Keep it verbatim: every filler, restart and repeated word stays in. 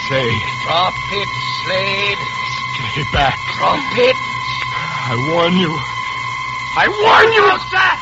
say. Drop it, Slade. Stay back. Drop it. I warn you. I warn you! No, sir.